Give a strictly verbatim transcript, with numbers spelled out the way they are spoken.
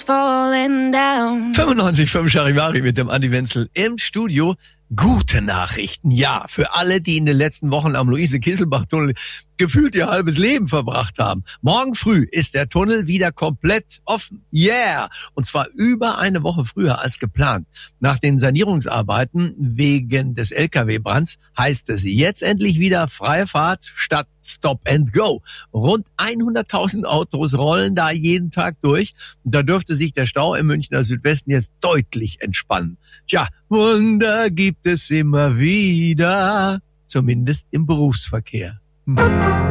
falling down. fünfundneunzig Komma fünf Charivari mit dem Andi Wenzel im Studio. Gute Nachrichten, ja, für alle, die in den letzten Wochen am Luise-Kisselbach-Tunnel gefühlt ihr halbes Leben verbracht haben. Morgen früh ist der Tunnel wieder komplett offen. Yeah! Und zwar über eine Woche früher als geplant. Nach den Sanierungsarbeiten wegen des L K W-Brands heißt es jetzt endlich wieder freie Fahrt statt Stop and Go. Rund hunderttausend Autos rollen da jeden Tag durch. Und da dürfte sich der Stau im Münchner Südwesten jetzt deutlich entspannen. Tja, Wunder gibt es immer wieder, zumindest im Berufsverkehr. Hm.